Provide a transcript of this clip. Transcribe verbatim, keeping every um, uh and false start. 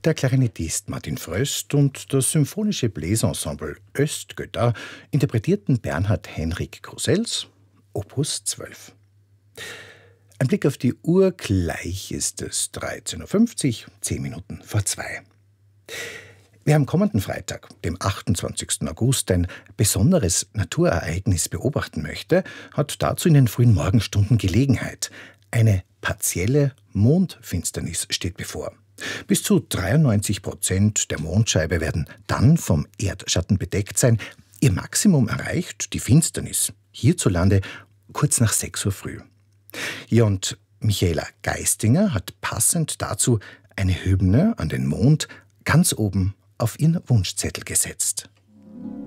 Der Klarinettist Martin Fröst und das symphonische Bläserensemble Östgötta interpretierten Bernhard Henrik Crusels Opus zwölf. Ein Blick auf die Uhr, gleich ist es dreizehn Uhr fünfzig, zehn Minuten vor zwei. Wer am kommenden Freitag, dem achtundzwanzigsten August, ein besonderes Naturereignis beobachten möchte, hat dazu in den frühen Morgenstunden Gelegenheit. Eine partielle Mondfinsternis steht bevor. Bis zu dreiundneunzig Prozent der Mondscheibe werden dann vom Erdschatten bedeckt sein. Ihr Maximum erreicht die Finsternis hierzulande kurz nach sechs Uhr früh. Ja, und Michaela Geistinger hat passend dazu eine Hymne an den Mond ganz oben auf ihren Wunschzettel gesetzt.